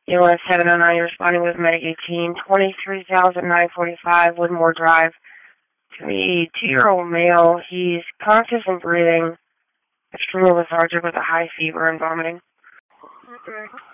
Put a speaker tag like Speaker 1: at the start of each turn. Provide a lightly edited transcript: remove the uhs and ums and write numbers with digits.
Speaker 1: US 709, you're responding with Medic 18, 23,945, Woodmore Drive. To me, 2-year-old male. He's conscious and breathing, extremely lethargic with a high fever and vomiting.
Speaker 2: Okay.